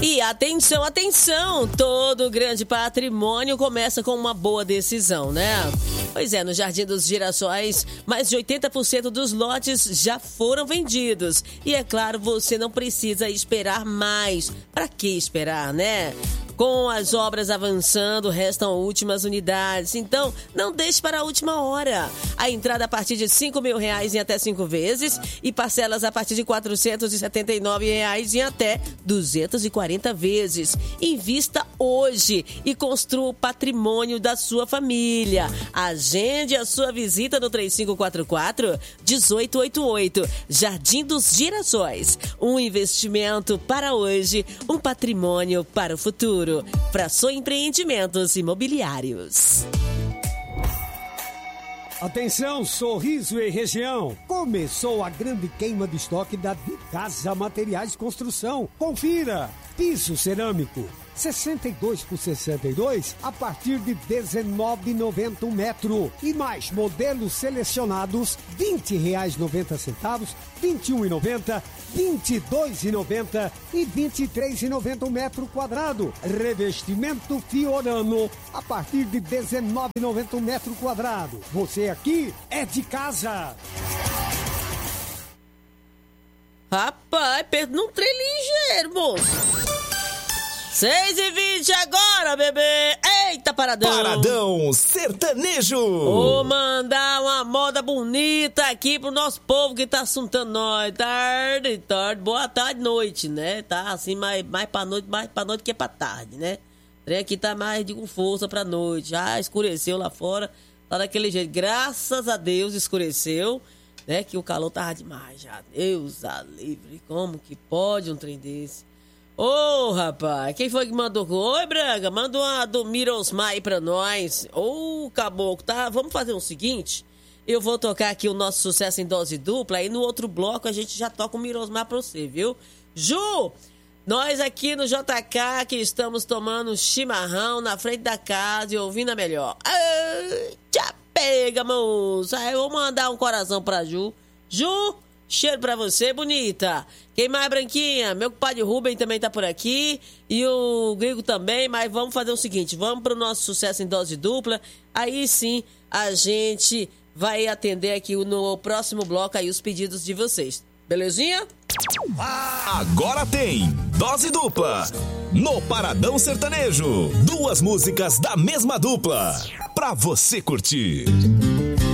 E atenção, atenção! Todo grande patrimônio começa com uma boa decisão, né? Pois é, no Jardim dos Girassóis, mais de 80% dos lotes já foram vendidos. E é claro, você não precisa esperar mais. Para que esperar, né? Com as obras avançando, restam últimas unidades. Então, não deixe para a última hora. A entrada a partir de R$5.000 em até 5 vezes e parcelas a partir de R$479 em até 240 vezes. Invista hoje e construa o patrimônio da sua família. Agende a sua visita no 3544-1888. Jardim dos Girassóis. Um investimento para hoje, um patrimônio para o futuro. Fração Empreendimentos Imobiliários. Atenção, Sorriso e região. Começou a grande queima de estoque da De Casa Materiais Construção. Confira. Piso cerâmico 62 por 62 a partir de R$19,90 um metro. E mais modelos selecionados R$20,90, R$21,90, R$22,90 e R$23,90 um metro quadrado. Revestimento Fiorano a partir de R$19,90 um metro quadrado. Você aqui é de casa. Rapaz, perdi um trem ligeiro, moço. 6h20 agora, bebê! Eita, paradão! Paradão Sertanejo! Vou mandar uma moda bonita aqui pro nosso povo que tá assuntando nós. Tarde, boa tarde, noite, né? Tá assim, mais pra noite que pra tarde, né? O trem aqui tá mais com força pra noite. Já escureceu lá fora, tá daquele jeito. Graças a Deus escureceu, né? Que o calor tava demais já. Deus a livre, como que pode um trem desse? Ô, rapaz, quem foi que mandou? Oi, Braga, manda uma do Mirosmar aí pra nós. Ô, caboclo, tá? Vamos fazer o seguinte, eu vou tocar aqui o nosso sucesso em dose dupla, aí no outro bloco a gente já toca o Mirosmar pra você, viu? Ju, nós aqui no JK que estamos tomando chimarrão na frente da casa e ouvindo a melhor. Já pega, moça. Aí eu vou mandar um coração pra Ju. Ju, cheiro pra você, bonita. Quem mais, Branquinha? Meu compadre Rubem também tá por aqui. E o Grigo também. Mas vamos fazer o seguinte. Vamos pro nosso sucesso em dose dupla. Aí sim, a gente vai atender aqui no próximo bloco aí os pedidos de vocês. Belezinha? Agora tem dose dupla. No Paradão Sertanejo. 2 músicas da mesma dupla. Pra você curtir.